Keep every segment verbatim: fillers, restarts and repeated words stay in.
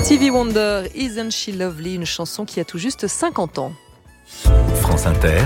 Stevie Wonder, Isn't She Lovely, une chanson qui a tout juste cinquante ans. France Inter,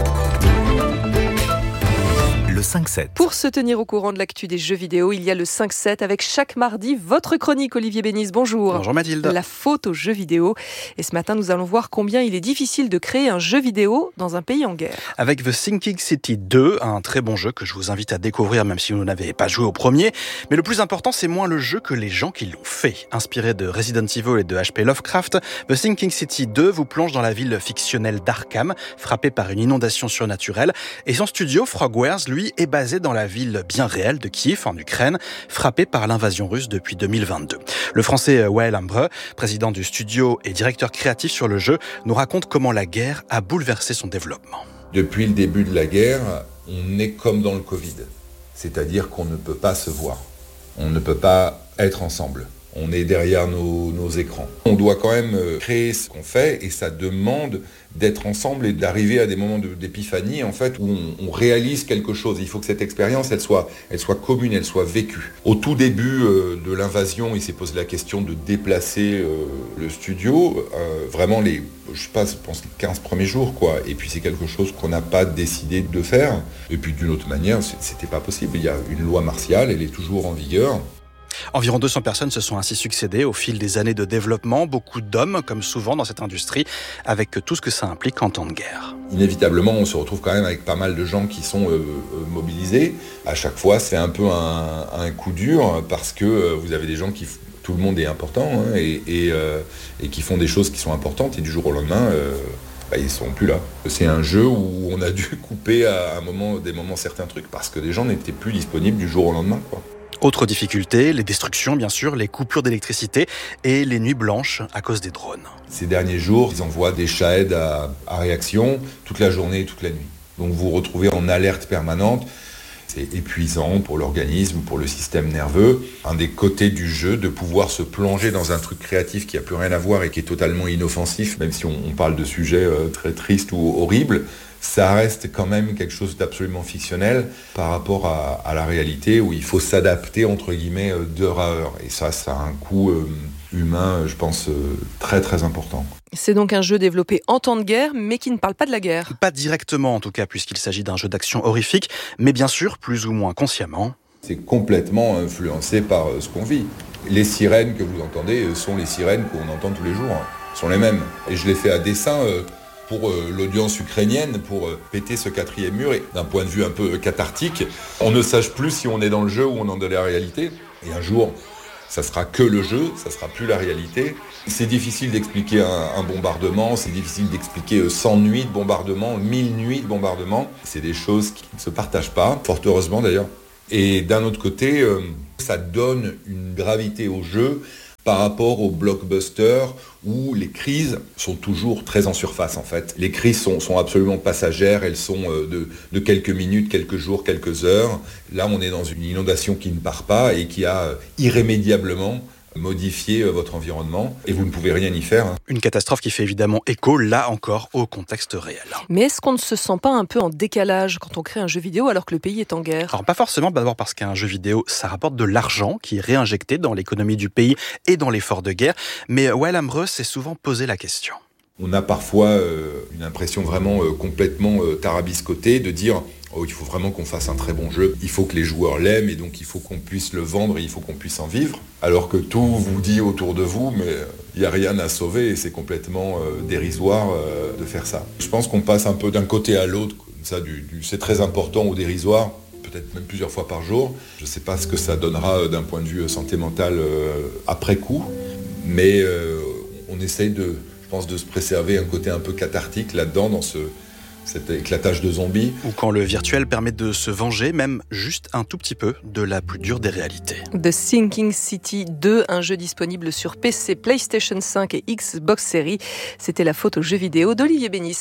le cinq sept. Pour se tenir au courant de l'actu des jeux vidéo, il y a le cinq sept avec chaque mardi votre chronique. Olivier Bénis, bonjour. Bonjour Mathilde. La faute aux jeux vidéo. Et ce matin, nous allons voir combien il est difficile de créer un jeu vidéo dans un pays en guerre. Avec The Sinking City deux, un très bon jeu que je vous invite à découvrir même si vous n'avez pas joué au premier. Mais le plus important, c'est moins le jeu que les gens qui l'ont fait. Inspiré de Resident Evil et de H P Lovecraft, The Sinking City deux vous plonge dans la ville fictionnelle d'Arkham, frappée par une inondation surnaturelle. Et son studio, Frogwares, lui, est basé dans la ville bien réelle de Kiev, en Ukraine, frappée par l'invasion russe depuis deux mille vingt-deux. Le français Wael Ambre, président du studio et directeur créatif sur le jeu, nous raconte comment la guerre a bouleversé son développement. Depuis le début de la guerre, on est comme dans le Covid. C'est-à-dire qu'on ne peut pas se voir. On ne peut pas être ensemble. On est derrière nos, nos écrans. On doit quand même créer ce qu'on fait et ça demande d'être ensemble et d'arriver à des moments de, d'épiphanie en fait où on, on réalise quelque chose. Il faut que cette expérience elle soit, elle soit commune, elle soit vécue. Au tout début euh, de l'invasion, il s'est posé la question de déplacer euh, le studio. Euh, vraiment les, je sais pas, je pense les quinze premiers jours quoi. Et puis c'est quelque chose qu'on n'a pas décidé de faire. Et puis d'une autre manière, c'était pas possible. Il y a une loi martiale, elle est toujours en vigueur. Environ deux cents personnes se sont ainsi succédées au fil des années de développement, beaucoup d'hommes, comme souvent dans cette industrie, avec tout ce que ça implique en temps de guerre. Inévitablement, on se retrouve quand même avec pas mal de gens qui sont euh, mobilisés. À chaque fois, c'est un peu un, un coup dur, parce que euh, vous avez des gens qui... Tout le monde est important, hein, et, et, euh, et qui font des choses qui sont importantes, et du jour au lendemain... Euh, Bah, ils ne sont plus là. C'est un jeu où on a dû couper à un moment, des moments certains trucs, parce que les gens n'étaient plus disponibles du jour au lendemain, quoi. Autre difficulté, les destructions bien sûr, les coupures d'électricité et les nuits blanches à cause des drones. Ces derniers jours, ils envoient des Shahed à, à réaction toute la journée et toute la nuit. Donc vous vous retrouvez en alerte permanente. C'est épuisant pour l'organisme, pour le système nerveux. Un des côtés du jeu, de pouvoir se plonger dans un truc créatif qui n'a plus rien à voir et qui est totalement inoffensif, même si on, on parle de sujets euh, très tristes ou horribles, ça reste quand même quelque chose d'absolument fictionnel par rapport à, à la réalité où il faut s'adapter entre guillemets d'heure à heure. Et ça, ça a un coût euh, humain, je pense, euh, très très important. C'est donc un jeu développé en temps de guerre, mais qui ne parle pas de la guerre. Pas directement en tout cas, puisqu'il s'agit d'un jeu d'action horrifique, mais bien sûr, plus ou moins consciemment. C'est complètement influencé par ce qu'on vit. Les sirènes que vous entendez sont les sirènes qu'on entend tous les jours, hein, sont les mêmes. Et je l'ai fait à dessein euh, pour euh, l'audience ukrainienne, pour euh, péter ce quatrième mur, et d'un point de vue un peu cathartique, on ne sache plus si on est dans le jeu ou on est dans la réalité. Et un jour, ça sera que le jeu, ça sera plus la réalité. C'est difficile d'expliquer un, un bombardement, c'est difficile d'expliquer cent nuits de bombardement, mille nuits de bombardement. C'est des choses qui ne se partagent pas, fort heureusement d'ailleurs. Et d'un autre côté, euh, ça donne une gravité au jeu par rapport au blockbuster où les crises sont toujours très en surface en fait. Les crises sont, sont absolument passagères, elles sont euh, de, de quelques minutes, quelques jours, quelques heures. Là, on est dans une inondation qui ne part pas et qui a euh, irrémédiablement modifié euh, votre environnement et vous ne pouvez rien y faire. Hein. Une catastrophe qui fait évidemment écho, là encore, au contexte réel. Mais est-ce qu'on ne se sent pas un peu en décalage quand on crée un jeu vidéo alors que le pays est en guerre ? Alors pas forcément, d'abord parce qu'un jeu vidéo, ça rapporte de l'argent qui est réinjecté dans l'économie du pays et dans l'effort de guerre. Mais Wael Ambre s'est souvent posé la question. On a parfois euh, une impression vraiment euh, complètement euh, tarabiscotée de dire oh, il faut vraiment qu'on fasse un très bon jeu, il faut que les joueurs l'aiment et donc il faut qu'on puisse le vendre et il faut qu'on puisse en vivre. Alors que tout vous dit autour de vous, mais il n'y a rien à sauver et c'est complètement euh, dérisoire euh, de faire ça. Je pense qu'on passe un peu d'un côté à l'autre, comme ça, du, du c'est très important au dérisoire, peut-être même plusieurs fois par jour. Je ne sais pas ce que ça donnera euh, d'un point de vue santé mentale euh, après coup, mais euh, on essaye de... Je pense de se préserver un côté un peu cathartique là-dedans, dans ce, cet éclatage de zombies. Ou quand le virtuel permet de se venger, même juste un tout petit peu, de la plus dure des réalités. The Sinking City deux, un jeu disponible sur P C, PlayStation cinq et Xbox Series. C'était la faute aux jeux vidéo d'Olivier Bénis.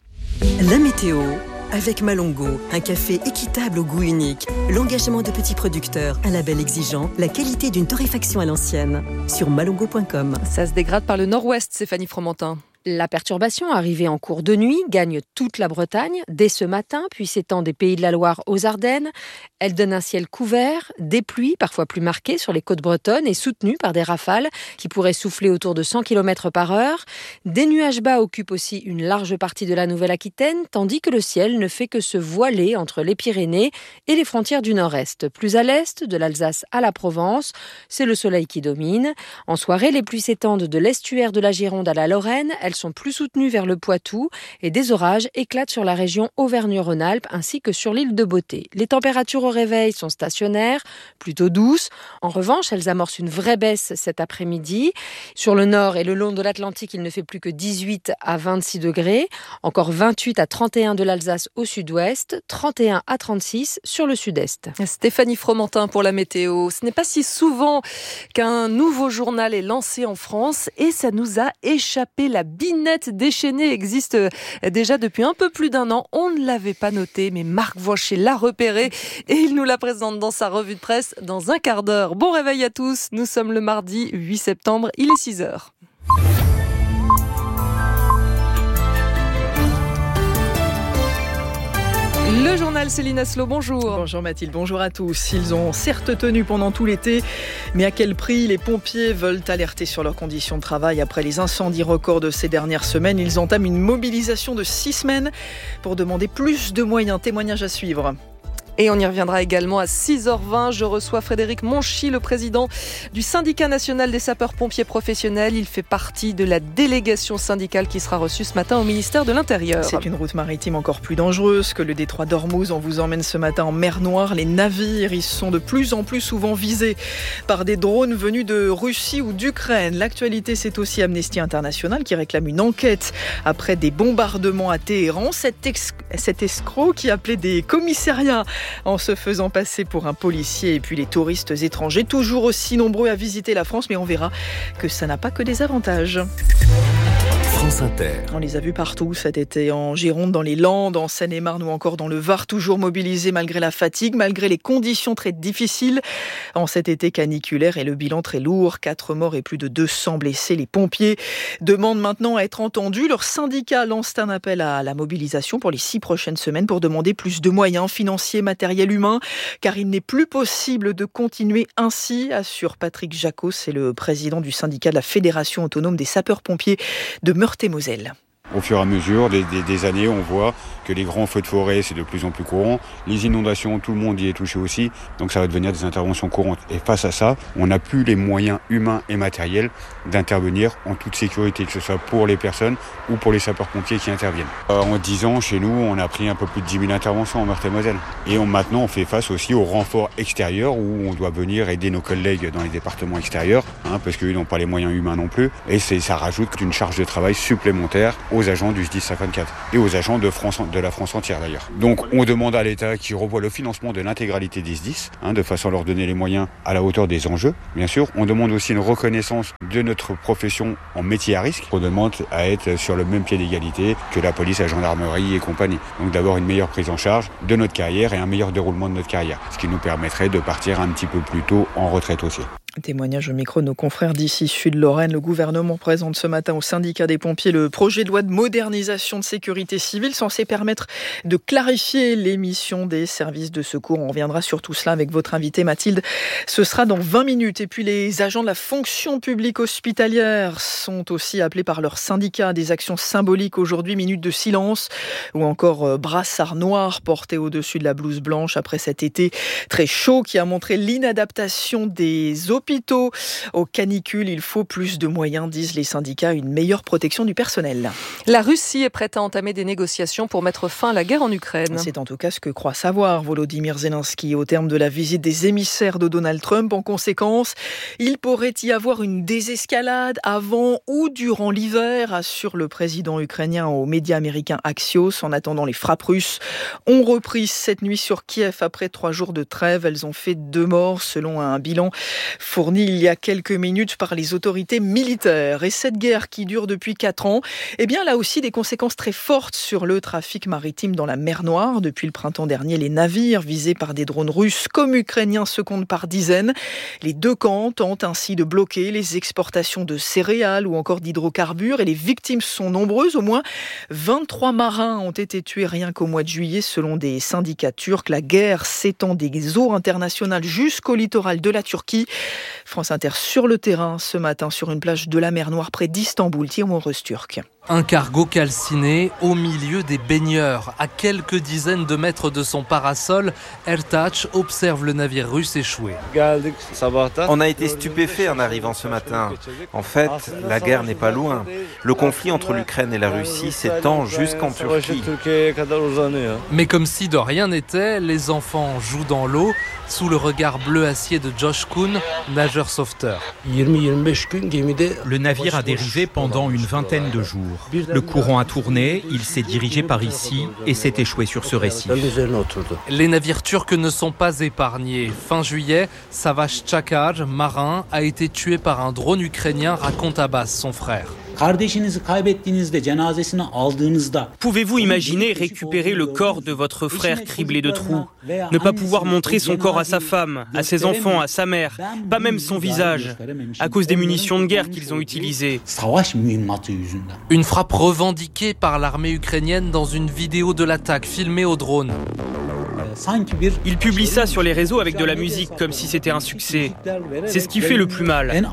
La météo avec Malongo, un café équitable au goût unique, l'engagement de petits producteurs, un label exigeant, la qualité d'une torréfaction à l'ancienne. Sur malongo point com. Ça se dégrade par le nord-ouest, Stéphanie Fromentin. La perturbation, arrivée en cours de nuit, gagne toute la Bretagne dès ce matin, puis s'étend des Pays de la Loire aux Ardennes. Elle donne un ciel couvert, des pluies parfois plus marquées sur les côtes bretonnes et soutenues par des rafales qui pourraient souffler autour de cent kilomètres par heure. Des nuages bas occupent aussi une large partie de la Nouvelle-Aquitaine, tandis que le ciel ne fait que se voiler entre les Pyrénées et les frontières du nord-est. Plus à l'est, de l'Alsace à la Provence, c'est le soleil qui domine. En soirée, les pluies s'étendent de l'estuaire de la Gironde à la Lorraine. Elles sont plus soutenues vers le Poitou et des orages éclatent sur la région Auvergne-Rhône-Alpes ainsi que sur l'île de Beauté. Les températures au réveil sont stationnaires, plutôt douces. En revanche, elles amorcent une vraie baisse cet après-midi. Sur le nord et le long de l'Atlantique, il ne fait plus que dix-huit à vingt-six degrés. Encore vingt-huit à trente et un de l'Alsace au sud-ouest, trente et un à trente-six sur le sud-est. Stéphanie Fromentin pour la météo. Ce n'est pas si souvent qu'un nouveau journal est lancé en France et ça nous a échappé. La binette déchaînée existe déjà depuis un peu plus d'un an. On ne l'avait pas noté, mais Marc Voinchet l'a repéré et il nous la présente dans sa revue de presse dans un quart d'heure. Bon réveil à tous, nous sommes le mardi huit septembre, il est six heures. Le journal Céline Aslo, bonjour. Bonjour Mathilde, bonjour à tous. Ils ont certes tenu pendant tout l'été, mais à quel prix? Les pompiers veulent alerter sur leurs conditions de travail. Après les incendies records de ces dernières semaines, ils entament une mobilisation de six semaines pour demander plus de moyens. Témoignage à suivre. Et on y reviendra également à six heures vingt. Je reçois Frédéric Monchy, le président du syndicat national des sapeurs-pompiers professionnels. Il fait partie de la délégation syndicale qui sera reçue ce matin au ministère de l'Intérieur. C'est une route maritime encore plus dangereuse que le détroit d'Ormuz. On vous emmène ce matin en mer Noire. Les navires, ils sont de plus en plus souvent visés par des drones venus de Russie ou d'Ukraine. L'actualité, c'est aussi Amnesty International qui réclame une enquête après des bombardements à Téhéran. Cet, ex- cet escroc qui appelait des commissariats en se faisant passer pour un policier, et puis les touristes étrangers, toujours aussi nombreux à visiter la France, mais on verra que ça n'a pas que des avantages. France Inter. On les a vus partout cet été, en Gironde, dans les Landes, en Seine-et-Marne ou encore dans le Var, toujours mobilisés malgré la fatigue, malgré les conditions très difficiles en cet été caniculaire et le bilan très lourd, quatre morts et plus de deux cents blessés. Les pompiers demandent maintenant à être entendus. Leur syndicat lance un appel à la mobilisation pour les six prochaines semaines pour demander plus de moyens financiers, matériels, humains, car il n'est plus possible de continuer ainsi, assure Patrick Jacot, c'est le président du syndicat de la Fédération autonome des sapeurs-pompiers de Meurthe-et-Moselle. Au fur et à mesure des, des, des années, on voit que les grands feux de forêt, c'est de plus en plus courant. Les inondations, tout le monde y est touché aussi. Donc ça va devenir des interventions courantes. Et face à ça, on n'a plus les moyens humains et matériels d'intervenir en toute sécurité, que ce soit pour les personnes ou pour les sapeurs-pompiers qui interviennent. Euh, en dix ans, chez nous, on a pris un peu plus de dix mille interventions en Meurthe-et-Moselle. Et on, maintenant, on fait face aussi aux renforts extérieurs où on doit venir aider nos collègues dans les départements extérieurs, hein, parce qu'eux n'ont pas les moyens humains non plus. Et c'est, ça rajoute une charge de travail supplémentaire aux agents du S D I S cinquante-quatre et aux agents de, France, de la France entière d'ailleurs. Donc on demande à l'État qui revoie le financement de l'intégralité des S D I S, hein, de façon à leur donner les moyens à la hauteur des enjeux, bien sûr. On demande aussi une reconnaissance de notre profession en métier à risque. On demande à être sur le même pied d'égalité que la police, la gendarmerie et compagnie. Donc d'avoir une meilleure prise en charge de notre carrière et un meilleur déroulement de notre carrière, ce qui nous permettrait de partir un petit peu plus tôt en retraite aussi. Témoignage au micro de nos confrères d'ici Sud-Lorraine. Le gouvernement présente ce matin au syndicat des pompiers le projet de loi de modernisation de sécurité civile censé permettre de clarifier les missions des services de secours. On reviendra sur tout cela avec votre invitée Mathilde. Ce sera dans vingt minutes. Et puis les agents de la fonction publique hospitalière sont aussi appelés par leur syndicat à des actions symboliques aujourd'hui. Minute de silence ou encore brassard noir porté au-dessus de la blouse blanche après cet été très chaud qui a montré l'inadaptation des hôpitaux hôpitaux aux canicules. Il faut plus de moyens, disent les syndicats, une meilleure protection du personnel. La Russie est prête à entamer des négociations pour mettre fin à la guerre en Ukraine. C'est en tout cas ce que croit savoir Volodymyr Zelensky au terme de la visite des émissaires de Donald Trump. En conséquence, il pourrait y avoir une désescalade avant ou durant l'hiver, assure le président ukrainien aux médias américains Axios. En attendant, les frappes russes ont repris cette nuit sur Kiev après trois jours de trêve. Elles ont fait deux morts selon un bilan fourni il y a quelques minutes par les autorités militaires. Et cette guerre qui dure depuis quatre ans, eh bien, elle a aussi des conséquences très fortes sur le trafic maritime dans la mer Noire. Depuis le printemps dernier, les navires visés par des drones russes comme ukrainiens se comptent par dizaines. Les deux camps tentent ainsi de bloquer les exportations de céréales ou encore d'hydrocarbures et les victimes sont nombreuses. Au moins vingt-trois marins ont été tués rien qu'au mois de juillet selon des syndicats turcs. La guerre s'étend des eaux internationales jusqu'au littoral de la Turquie. France Inter sur le terrain ce matin sur une plage de la mer Noire près d'Istanbul, Timur Öztürk. Un cargo calciné au milieu des baigneurs. À quelques dizaines de mètres de son parasol, Ertaç observe le navire russe échoué. On a été stupéfaits en arrivant ce matin. En fait, la guerre n'est pas loin. Le conflit entre l'Ukraine et la Russie s'étend jusqu'en Turquie. Mais comme si de rien n'était, les enfants jouent dans l'eau sous le regard bleu acier de Josh Kuhn, nageur sauveteur. Le navire a dérivé pendant une vingtaine de jours. Le courant a tourné, il s'est dirigé par ici et s'est échoué sur ce récif. Les navires turcs ne sont pas épargnés. Fin juillet, Savaş Çakar, marin, a été tué par un drone ukrainien, raconte Abbas, son frère. Pouvez-vous imaginer récupérer le corps de votre frère criblé de trous, ne pas pouvoir montrer son corps à sa femme, à ses enfants, à sa mère, pas même son visage, à cause des munitions de guerre qu'ils ont utilisées. Une frappe revendiquée par l'armée ukrainienne dans une vidéo de l'attaque filmée au drone. Il publie ça sur les réseaux avec de la musique comme si c'était un succès. C'est ce qui fait le plus mal.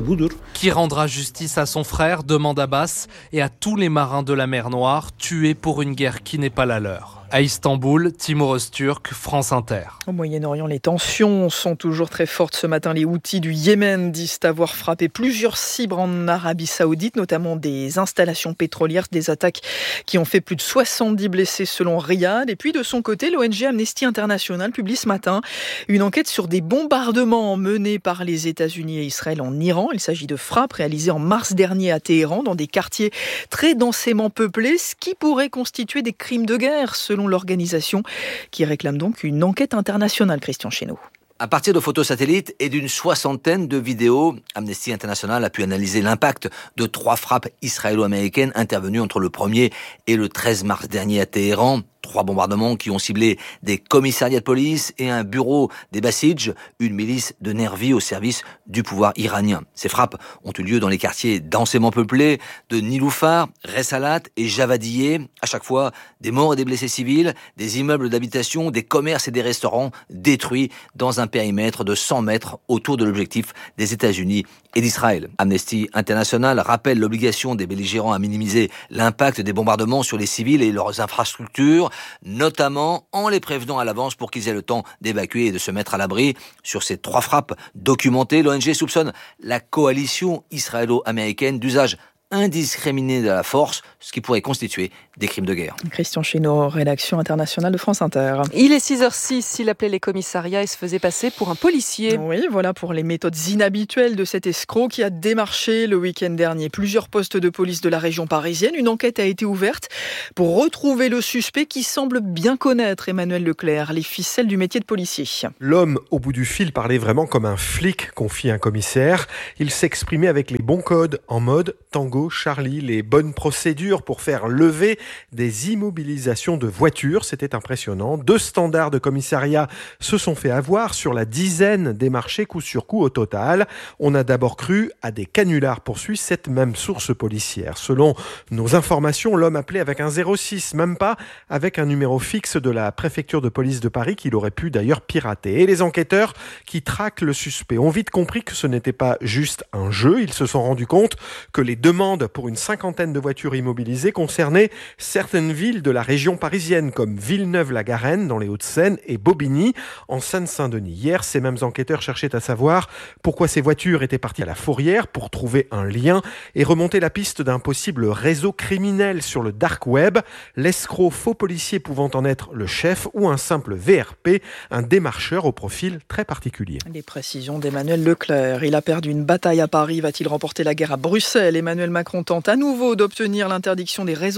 Qui rendra justice à son frère, demande Abbas, et à tous les marins de la mer Noire tués pour une guerre qui n'est pas la leur. À Istanbul, Timur Öztürk, France Inter. Au Moyen-Orient, les tensions sont toujours très fortes. Ce matin, les Houthis du Yémen disent avoir frappé plusieurs cibles en Arabie Saoudite, notamment des installations pétrolières, des attaques qui ont fait plus de soixante-dix blessés selon Riyad. Et puis de son côté, l'O N G Amnesty International publie ce matin une enquête sur des bombardements menés par les États-Unis et Israël en Iran. Il s'agit de frappes réalisées en mars dernier à Téhéran, dans des quartiers très densément peuplés, ce qui pourrait constituer des crimes de guerre, selon selon l'organisation qui réclame donc une enquête internationale. Christian Chesneau. À partir de photos satellites et d'une soixantaine de vidéos, Amnesty International a pu analyser l'impact de trois frappes israélo-américaines intervenues entre le premier et le treize mars dernier à Téhéran. Trois bombardements qui ont ciblé des commissariats de police et un bureau des Basij, une milice de nervis au service du pouvoir iranien. Ces frappes ont eu lieu dans les quartiers densément peuplés de Niloufar, Ressalat et Javadieh. À chaque fois, des morts et des blessés civils, des immeubles d'habitation, des commerces et des restaurants détruits dans un périmètre de cent mètres autour de l'objectif des États-Unis et d'Israël. Amnesty International rappelle l'obligation des belligérants à minimiser l'impact des bombardements sur les civils et leurs infrastructures, notamment en les prévenant à l'avance pour qu'ils aient le temps d'évacuer et de se mettre à l'abri. Sur ces trois frappes documentées, l'O N G soupçonne la coalition israélo-américaine d'usage indiscriminé de la force, ce qui pourrait constituer des crimes de guerre. Christian Chesneau, rédaction internationale de France Inter. Il est six heures six, il appelait les commissariats et se faisait passer pour un policier. Oui, voilà pour les méthodes inhabituelles de cet escroc qui a démarché le week-end dernier plusieurs postes de police de la région parisienne. Une enquête a été ouverte pour retrouver le suspect qui semble bien connaître, Emmanuel Leclerc, les ficelles du métier de policier. L'homme au bout du fil parlait vraiment comme un flic, confie un commissaire. Il s'exprimait avec les bons codes en mode tango Charlie, les bonnes procédures pour faire lever des immobilisations de voitures. C'était impressionnant. Deux standards de commissariat se sont fait avoir sur la dizaine démarchés coup sur coup au total. On a d'abord cru à des canulars, poursuit cette même source policière. Selon nos informations, l'homme appelait avec un zéro six, même pas avec un numéro fixe de la préfecture de police de Paris qu'il aurait pu d'ailleurs pirater. Et les enquêteurs qui traquent le suspect ont vite compris que ce n'était pas juste un jeu. Ils se sont rendus compte que les demandes pour une cinquantaine de voitures immobilisées concernaient certaines villes de la région parisienne comme Villeneuve-la-Garenne dans les Hauts-de-Seine et Bobigny en Seine-Saint-Denis. Hier, ces mêmes enquêteurs cherchaient à savoir pourquoi ces voitures étaient parties à la Fourrière pour trouver un lien et remonter la piste d'un possible réseau criminel sur le dark web, l'escroc faux policier pouvant en être le chef ou un simple V R P, un démarcheur au profil très particulier. Les précisions d'Emmanuel Leclerc. Il a perdu une bataille à Paris. Va-t-il remporter la guerre à Bruxelles ? Emmanuel Macron tente à nouveau d'obtenir l'interdiction des réseaux sociaux au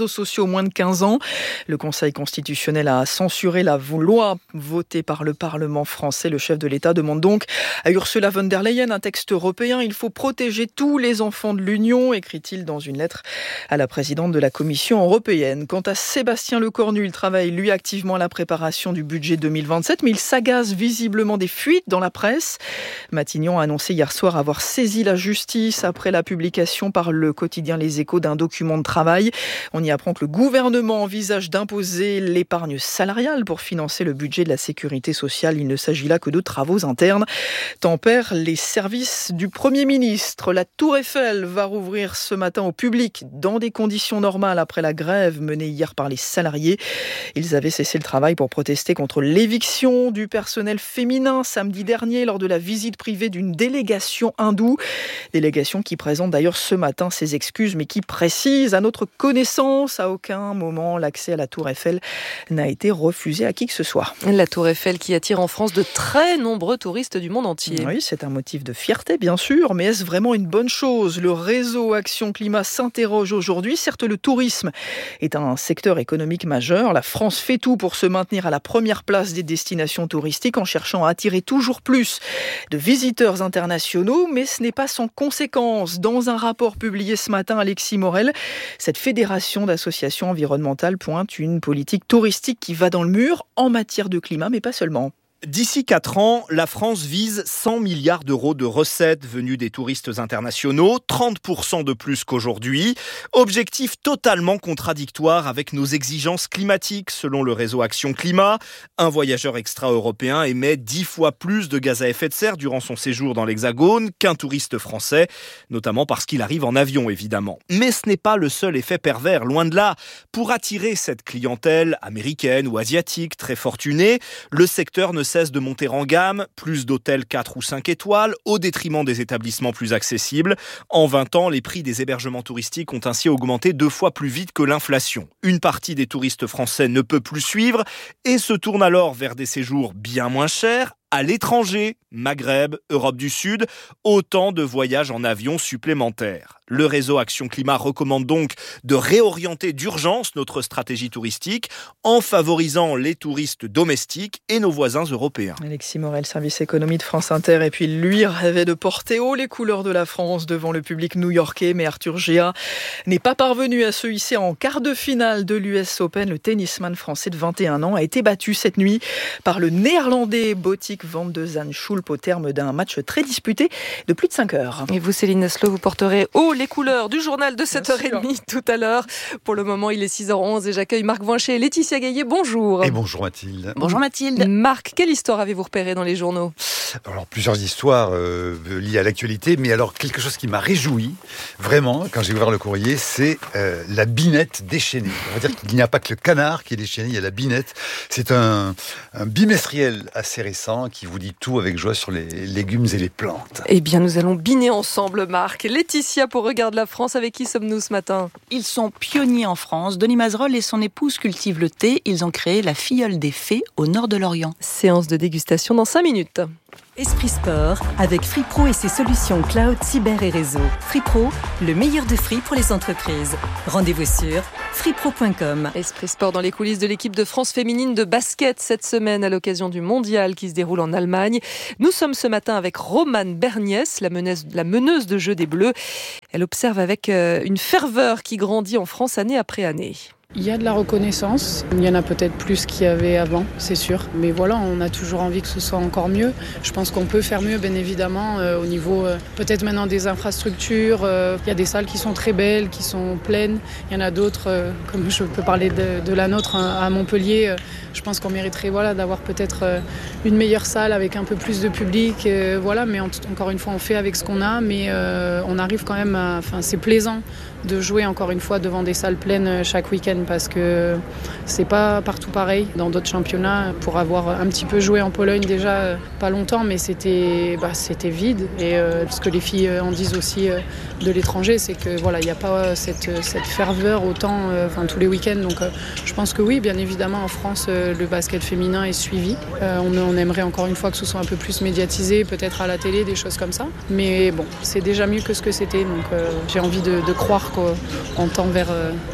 moins de quinze ans. Le Conseil constitutionnel a censuré la loi votée par le Parlement français. Le chef de l'État demande donc à Ursula von der Leyen un texte européen. Il faut protéger tous les enfants de l'Union, écrit-il dans une lettre à la présidente de la Commission européenne. Quant à Sébastien Lecornu, il travaille lui activement à la préparation du budget deux mille vingt-sept, mais il s'agace visiblement des fuites dans la presse. Matignon a annoncé hier soir avoir saisi la justice après la publication par le quotidien Les Échos d'un document de travail. On y apprend que le gouvernement envisage d'imposer l'épargne salariale pour financer le budget de la sécurité sociale. Il ne s'agit là que de travaux internes. Tempèrent les services du Premier ministre. La Tour Eiffel va rouvrir ce matin au public dans des conditions normales après la grève menée hier par les salariés. Ils avaient cessé le travail pour protester contre l'éviction du personnel féminin samedi dernier lors de la visite privée d'une délégation hindoue. Délégation qui présente d'ailleurs ce matin ses excuses, mais qui précise à notre connaissance, à aucun moment l'accès à la Tour Eiffel n'a été refusé à qui que ce soit. La Tour Eiffel qui attire en France de très nombreux touristes du monde entier. Oui, c'est un motif de fierté bien sûr, mais est-ce vraiment une bonne chose ? Le réseau Action Climat s'interroge aujourd'hui. Certes, le tourisme est un secteur économique majeur. La France fait tout pour se maintenir à la première place des destinations touristiques en cherchant à attirer toujours plus de visiteurs internationaux, mais ce n'est pas sans conséquence. Dans un rapport publié ce matin, Alexis Morel, cette fédération d'associations environnementales pointe une politique touristique qui va dans le mur en matière de climat, mais pas seulement. D'ici quatre ans, la France vise cent milliards d'euros de recettes venues des touristes internationaux, trente pour cent de plus qu'aujourd'hui. Objectif totalement contradictoire avec nos exigences climatiques, selon le réseau Action Climat. Un voyageur extra-européen émet dix fois plus de gaz à effet de serre durant son séjour dans l'Hexagone qu'un touriste français, notamment parce qu'il arrive en avion, évidemment. Mais ce n'est pas le seul effet pervers, loin de là. Pour attirer cette clientèle américaine ou asiatique très fortunée, le secteur ne cesse de monter en gamme, plus d'hôtels quatre ou cinq étoiles, au détriment des établissements plus accessibles. En vingt ans, les prix des hébergements touristiques ont ainsi augmenté deux fois plus vite que l'inflation. Une partie des touristes français ne peut plus suivre et se tourne alors vers des séjours bien moins chers, à l'étranger, Maghreb, Europe du Sud, autant de voyages en avion supplémentaires. Le réseau Action Climat recommande donc de réorienter d'urgence notre stratégie touristique en favorisant les touristes domestiques et nos voisins européens. Alexis Morel, service économie de France Inter. Et puis lui rêvait de porter haut les couleurs de la France devant le public new-yorkais, mais Arthur Géa n'est pas parvenu à se hisser en quart de finale de l'U S Open. Le tennisman français de vingt et un ans a été battu cette nuit par le néerlandais Botic van de Zandschulp au terme d'un match très disputé de plus de cinq heures. Et vous, Céline Neslo, vous porterez haut les couleurs du journal de sept heures trente tout à l'heure. Pour le moment, il est six heures onze et j'accueille Marc Voincher et Laetitia Gaillet. Bonjour. Et bonjour Mathilde. Bonjour Mathilde. Marc, quelle histoire avez-vous repéré dans les journaux ? Alors, plusieurs histoires euh, liées à l'actualité, mais alors quelque chose qui m'a réjoui, vraiment, quand j'ai ouvert le courrier, c'est euh, la binette déchaînée. On va dire qu'il n'y a pas que le canard qui est déchaîné, il y a la binette. C'est un, un bimestriel assez récent qui vous dit tout avec joie sur les légumes et les plantes. Eh bien, nous allons biner ensemble, Marc. Laetitia, pour Regarde la France, avec qui sommes-nous ce matin ? Ils sont pionniers en France. Denis Mazerolle et son épouse cultivent le thé. Ils ont créé la Filleule des Fées au nord de l'Orient. Séance de dégustation dans cinq minutes. Esprit Sport, avec FreePro et ses solutions cloud, cyber et réseau. FreePro, le meilleur de Free pour les entreprises. Rendez-vous sur freepro point com. Esprit Sport dans les coulisses de l'équipe de France féminine de basket cette semaine à l'occasion du mondial qui se déroule en Allemagne. Nous sommes ce matin avec Romane Berniès, la meneuse, la meneuse de jeu des Bleus. Elle observe avec une ferveur qui grandit en France année après année. Il y a de la reconnaissance, il y en a peut-être plus qu'il y avait avant, c'est sûr. Mais voilà, on a toujours envie que ce soit encore mieux. Je pense qu'on peut faire mieux, bien évidemment, euh, au niveau euh, peut-être maintenant des infrastructures. Euh, il y a des salles qui sont très belles, qui sont pleines. Il y en a d'autres, euh, comme je peux parler de, de la nôtre hein, à Montpellier. Euh, je pense qu'on mériterait voilà, d'avoir peut-être euh, une meilleure salle avec un peu plus de public. Euh, voilà, mais en, encore une fois, on fait avec ce qu'on a, mais euh, on arrive quand même à... Enfin, c'est plaisant de jouer encore une fois devant des salles pleines chaque week-end parce que c'est pas partout pareil dans d'autres championnats. Pour avoir un petit peu joué en Pologne déjà pas longtemps, mais c'était, bah, c'était vide et euh, ce que les filles en disent aussi euh, de l'étranger, c'est que voilà, il n'y a pas cette, cette ferveur autant euh, enfin, tous les week-ends. Donc euh, je pense que oui, bien évidemment en France euh, le basket féminin est suivi. Euh, on, on aimerait encore une fois que ce soit un peu plus médiatisé, peut-être à la télé, des choses comme ça. Mais bon, c'est déjà mieux que ce que c'était, donc euh, j'ai envie de, de croire qu'on tend vers, euh,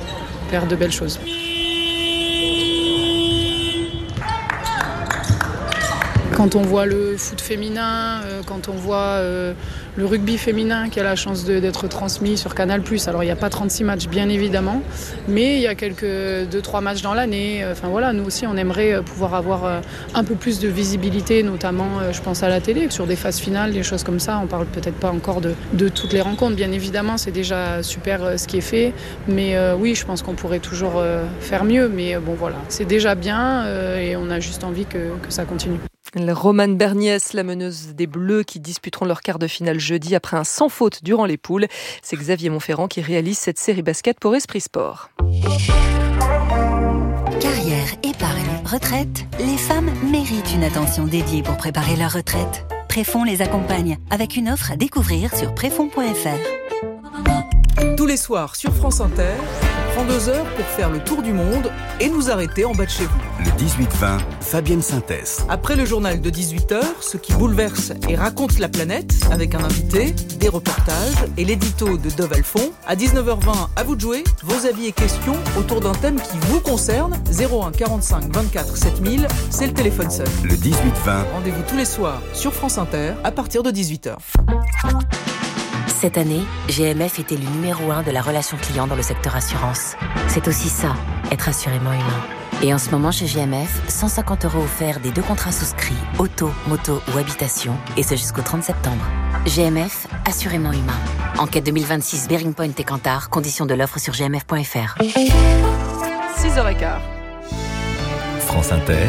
vers de belles choses. Quand on voit le foot féminin, euh, quand on voit euh, le rugby féminin qui a la chance de, d'être transmis sur Canal plus, alors il n'y a pas trente-six matchs bien évidemment, mais il y a quelques deux trois matchs dans l'année. Enfin voilà, nous aussi on aimerait pouvoir avoir euh, un peu plus de visibilité, notamment euh, je pense à la télé, sur des phases finales, des choses comme ça. On parle peut-être pas encore de, de toutes les rencontres, bien évidemment c'est déjà super euh, ce qui est fait, mais euh, oui je pense qu'on pourrait toujours euh, faire mieux, mais euh, bon voilà, c'est déjà bien euh, et on a juste envie que, que ça continue. Romane Berniès, la meneuse des Bleus qui disputeront leur quart de finale jeudi après un sans faute durant les poules. C'est Xavier Montferrand qui réalise cette série basket pour Esprit Sport. Carrière, épargne, retraite, les femmes méritent une attention dédiée pour préparer leur retraite. Préfonds les accompagne avec une offre à découvrir sur préfonds point f r. Tous les soirs sur France Inter, on prend deux heures pour faire le tour du monde et nous arrêter en bas de chez vous. Le dix-huit vingt, Fabienne Synthèse. Après le journal de dix-huit heures, ce qui bouleverse et raconte la planète, avec un invité, des reportages et l'édito de Dove Alphon. À dix-neuf heures vingt, à vous de jouer, vos avis et questions autour d'un thème qui vous concerne. zéro un quarante-cinq vingt-quatre sept mille, c'est le téléphone seul. Le dix-huit vingt. Rendez-vous tous les soirs sur France Inter à partir de dix-huit heures. Cette année, G M F était le numéro un de la relation client dans le secteur assurance. C'est aussi ça, être assurément humain. Et en ce moment chez G M F, cent cinquante euros offerts des deux contrats souscrits, auto, moto ou habitation, et ce jusqu'au trente septembre. G M F, assurément humain. Enquête deux mille vingt-six, Bearing Point et Kantar, conditions de l'offre sur g m f point f r. six heures quinze. France Inter.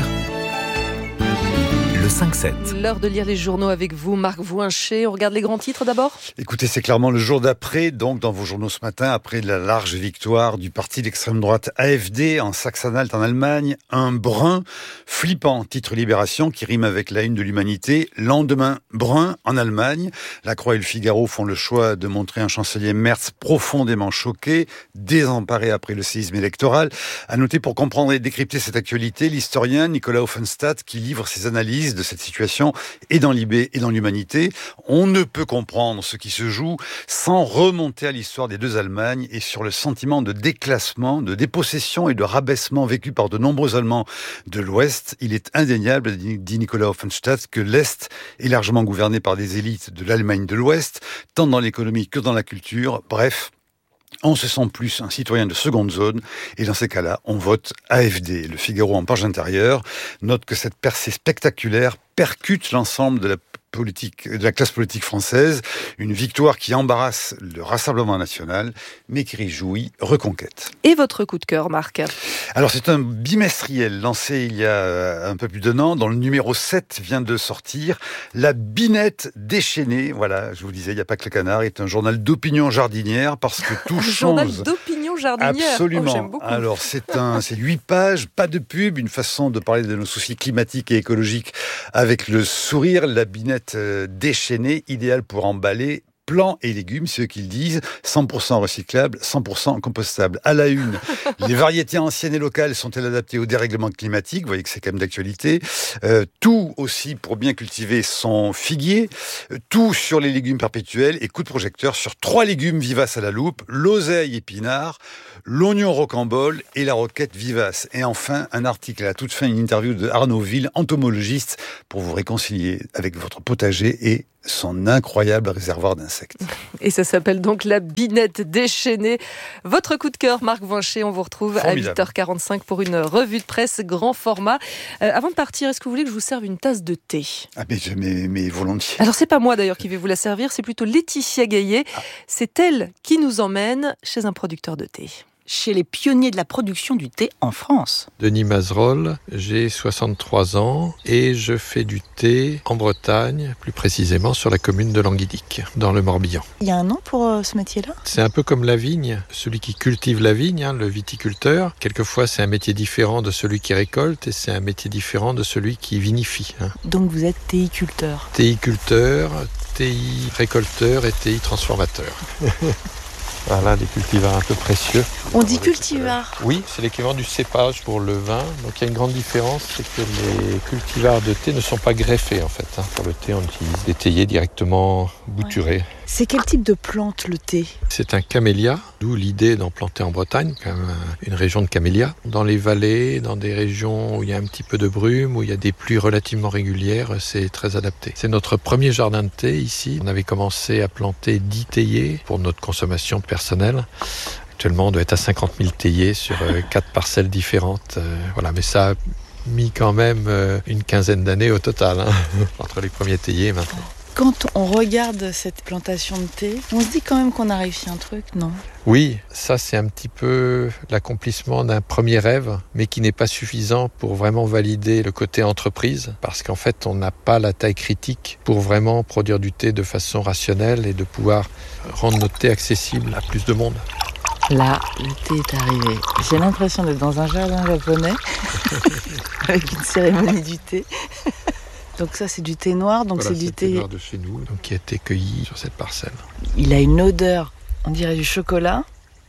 cinq sept. L'heure de lire les journaux avec vous, Marc Vouincher. On regarde les grands titres d'abord ? Écoutez, c'est clairement le jour d'après, donc dans vos journaux ce matin, après la large victoire du parti d'extrême droite A F D en Saxe-Anhalt en Allemagne, un brun flippant, titre Libération, qui rime avec la une de l'Humanité. Lendemain brun en Allemagne. La Croix et le Figaro font le choix de montrer un chancelier Merz profondément choqué, désemparé après le séisme électoral. À noter pour comprendre et décrypter cette actualité, l'historien Nicolas Offenstadt qui livre ses analyses de cette situation et dans Libé et dans l'Humanité. On ne peut comprendre ce qui se joue sans remonter à l'histoire des deux Allemagnes et sur le sentiment de déclassement, de dépossession et de rabaissement vécu par de nombreux Allemands de l'Ouest. Il est indéniable, dit Nicolas Offenstadt, que l'Est est largement gouverné par des élites de l'Allemagne de l'Ouest, tant dans l'économie que dans la culture. Bref, on se sent plus un citoyen de seconde zone et dans ces cas-là, on vote A F D. Le Figaro en page intérieure note que cette percée spectaculaire percute l'ensemble de la politique, de la classe politique française, une victoire qui embarrasse le Rassemblement national, mais qui réjouit Reconquête. Et votre coup de cœur, Marc ? Alors c'est un bimestriel lancé il y a un peu plus d'un an, dont le numéro sept vient de sortir, La Binette déchaînée. Voilà, je vous disais, il n'y a pas que le canard, est un journal d'opinion jardinière parce que tout change. Journal d'opinion jardinière. Absolument. Oh, j'aime beaucoup. Alors c'est un, c'est huit pages, pas de pub, une façon de parler de nos soucis climatiques et écologiques avec le sourire. La Binette déchaînée, idéale pour emballer plants et légumes, c'est eux qui le disent, cent pour cent recyclables, cent pour cent compostables. À la une, les variétés anciennes et locales sont-elles adaptées au dérèglement climatique ? Vous voyez que c'est quand même d'actualité. Euh, tout aussi pour bien cultiver son figuier. Tout sur les légumes perpétuels et coup de projecteur sur trois légumes vivaces à la loupe, l'oseille épinard, l'oignon rocambole et la roquette vivace. Et enfin, un article à la toute fin, une interview de Arnaud Ville, entomologiste, pour vous réconcilier avec votre potager et son incroyable réservoir d'insectes. Et ça s'appelle donc La Binette déchaînée. Votre coup de cœur, Marc Vouincher, on vous retrouve Formidable. À huit heures quarante-cinq pour une revue de presse grand format. Euh, avant de partir, est-ce que vous voulez que je vous serve une tasse de thé ? Ah mais, mais, mais volontiers. Alors c'est pas moi d'ailleurs qui vais vous la servir, c'est plutôt Laetitia Gaillet. Ah. C'est elle qui nous emmène chez un producteur de thé. Chez les pionniers de la production du thé en France. Denis Mazerolle, j'ai soixante-trois ans et je fais du thé en Bretagne, plus précisément sur la commune de Languidic, dans le Morbihan. Il y a un nom pour euh, ce métier-là ? C'est un peu comme la vigne, celui qui cultive la vigne, hein, le viticulteur. Quelquefois c'est un métier différent de celui qui récolte et c'est un métier différent de celui qui vinifie. Hein. Donc vous êtes théiculteur ? Théiculteur, T I récolteur et T I transformateur. Voilà, des cultivars un peu précieux. On dit cultivar ? Oui, c'est l'équivalent du cépage pour le vin. Donc il y a une grande différence, c'est que les cultivars de thé ne sont pas greffés en fait. Pour le thé, on utilise des théiers directement bouturés. Ouais. C'est quel type de plante, le thé ? C'est un camélia, d'où l'idée d'en planter en Bretagne, quand même une région de camélias. Dans les vallées, dans des régions où il y a un petit peu de brume, où il y a des pluies relativement régulières, c'est très adapté. C'est notre premier jardin de thé ici. On avait commencé à planter dix théiers pour notre consommation personnelle. Actuellement, on doit être à cinquante mille théiers sur quatre parcelles différentes. Voilà, mais ça a mis quand même une quinzaine d'années au total, hein, entre les premiers théiers et maintenant. Quand on regarde cette plantation de thé, on se dit quand même qu'on a réussi un truc, non ? Oui, ça c'est un petit peu l'accomplissement d'un premier rêve, mais qui n'est pas suffisant pour vraiment valider le côté entreprise, parce qu'en fait on n'a pas la taille critique pour vraiment produire du thé de façon rationnelle et de pouvoir rendre notre thé accessible à plus de monde. Là, le thé est arrivé. J'ai l'impression d'être dans un jardin japonais, avec une cérémonie du thé. Donc ça, c'est du thé noir, donc voilà, c'est du c'est thé... thé noir de chez nous, donc qui a été cueilli sur cette parcelle. Il a une odeur, on dirait du chocolat.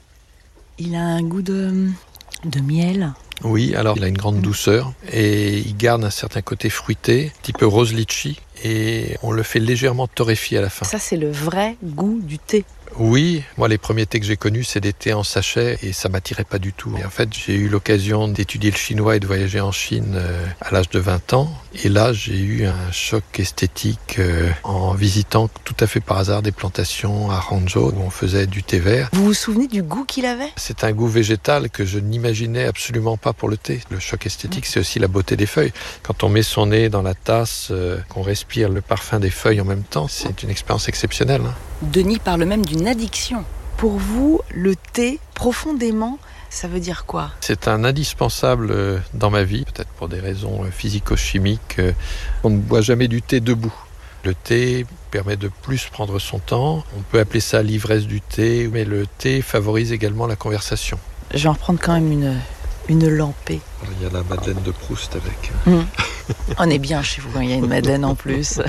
Il a un goût de, de miel. Oui, alors il a une grande douceur et il garde un certain côté fruité, un petit peu rose litchi, et on le fait légèrement torréfier à la fin. Ça, c'est le vrai goût du thé. Oui, moi les premiers thés que j'ai connus, c'est des thés en sachet et ça m'attirait pas du tout. Et en fait, j'ai eu l'occasion d'étudier le chinois et de voyager en Chine euh, à l'âge de vingt ans. Et là, j'ai eu un choc esthétique euh, en visitant tout à fait par hasard des plantations à Hangzhou où on faisait du thé vert. Vous vous souvenez du goût qu'il avait ? C'est un goût végétal que je n'imaginais absolument pas pour le thé. Le choc esthétique, c'est aussi la beauté des feuilles. Quand on met son nez dans la tasse, euh, qu'on respire le parfum des feuilles en même temps, c'est une expérience exceptionnelle, hein. Denis parle même d'une addiction. Pour vous, le thé, profondément, ça veut dire quoi ? C'est un indispensable dans ma vie, peut-être pour des raisons physico-chimiques. On ne boit jamais du thé debout. Le thé permet de plus prendre son temps. On peut appeler ça l'ivresse du thé, mais le thé favorise également la conversation. Je vais en reprendre quand même une, une lampée. Il y a la Madeleine de Proust avec. Mmh. On est bien chez vous quand il y a une Madeleine en plus.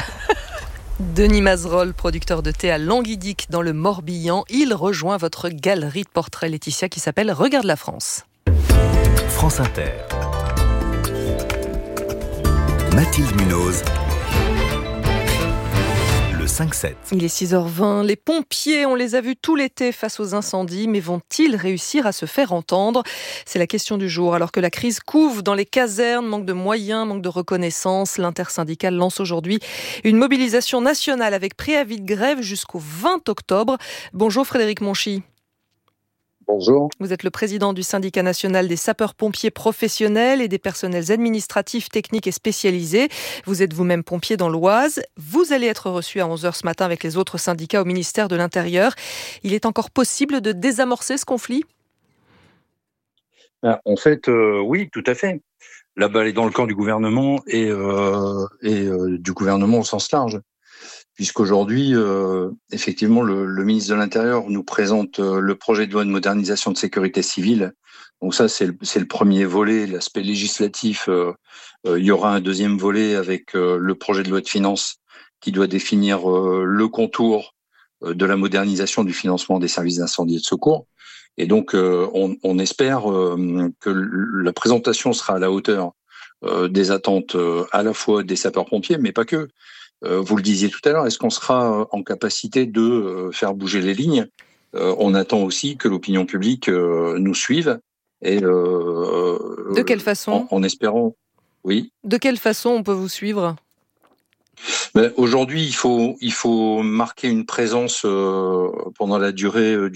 Denis Mazerolle, producteur de thé à Languidic dans le Morbihan, il rejoint votre galerie de portraits, Laetitia, qui s'appelle Regarde la France. France Inter. Mathilde Munoz. cinq sept. Il est six heures vingt. Les pompiers, on les a vus tout l'été face aux incendies, mais vont-ils réussir à se faire entendre ? C'est la question du jour. Alors que la crise couve dans les casernes, manque de moyens, manque de reconnaissance, l'intersyndicale lance aujourd'hui une mobilisation nationale avec préavis de grève jusqu'au vingt octobre. Bonjour Frédéric Monchy. Bonjour. Vous êtes le président du syndicat national des sapeurs-pompiers professionnels et des personnels administratifs, techniques et spécialisés. Vous êtes vous-même pompier dans l'Oise. Vous allez être reçu à onze heures ce matin avec les autres syndicats au ministère de l'Intérieur. Il est encore possible de désamorcer ce conflit ? En fait, euh, oui, tout à fait. La balle est dans le camp du gouvernement et, euh, et euh, du gouvernement au sens large. Puisqu'aujourd'hui, euh, effectivement, le, le ministre de l'Intérieur nous présente euh, le projet de loi de modernisation de sécurité civile. Donc ça, c'est le, c'est le premier volet, l'aspect législatif. Euh, euh, il y aura un deuxième volet avec euh, le projet de loi de finances qui doit définir euh, le contour euh, de la modernisation du financement des services d'incendie et de secours. Et donc, euh, on, on espère euh, que la présentation sera à la hauteur euh, des attentes euh, à la fois des sapeurs-pompiers, mais pas que. Euh, vous le disiez tout à l'heure, est-ce qu'on sera en capacité de euh, faire bouger les lignes ? euh, On attend aussi que l'opinion publique euh, nous suive. Et, euh, de quelle façon ? en, en espérant, oui. De quelle façon on peut vous suivre ? Ben, aujourd'hui, il faut, il faut marquer une présence euh, pendant la durée euh,